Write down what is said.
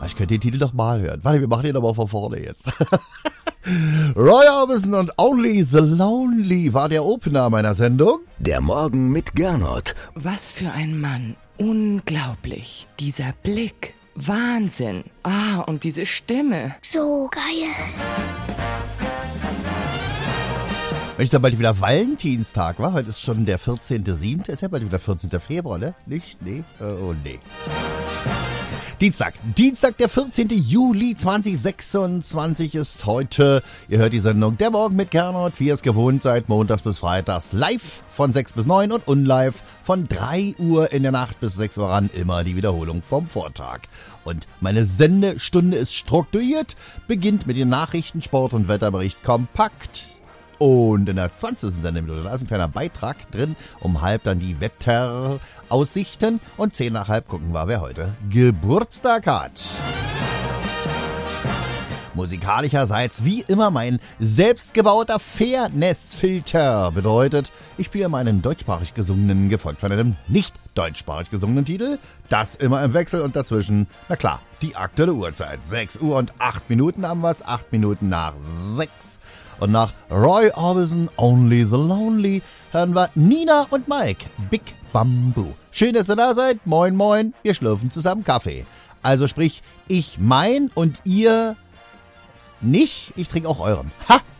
Ich könnte den Titel doch mal hören. Warte, wir machen den aber von vorne jetzt. Roy Orbison und Only the Lonely war der Opener meiner Sendung. Der Morgen mit Gernot. Was für ein Mann. Unglaublich. Dieser Blick. Wahnsinn. Und diese Stimme. So geil. Ist ja bald wieder Valentinstag, wa? Heute ist schon der 14.07. Ist ja bald wieder 14. Februar, ne? Nicht? Nee? Oh, nee. Dienstag, der 14. Juli 2026 ist heute. Ihr hört die Sendung Der Morgen mit Gernot, wie ihr es gewohnt seid, montags bis freitags live von 6 bis 9 und unlive von 3 Uhr in der Nacht bis 6 Uhr ran. Immer die Wiederholung vom Vortag. Und meine Sendestunde ist strukturiert, beginnt mit den Nachrichten, Sport und Wetterbericht kompakt. Und in der 20. Sendeminute, da ist ein kleiner Beitrag drin, um halb dann die Wetteraussichten und 10 nach halb gucken wir, wer heute Geburtstag hat. Musikalischerseits wie immer mein selbstgebauter Fairness-Filter bedeutet, ich spiele meinen deutschsprachig gesungenen, gefolgt von einem nicht deutschsprachig gesungenen Titel, das immer im Wechsel und dazwischen, na klar, die aktuelle Uhrzeit, 6 Uhr und 8 Minuten haben wir's, 8 Minuten nach 6. Und nach Roy Orbison, Only the Lonely, hören wir Nina und Mike, Big Bamboo. Schön, dass ihr da seid. Moin, moin. Wir schlürfen zusammen Kaffee. Also sprich, ich mein und ihr nicht. Ich trinke auch euren. Ha!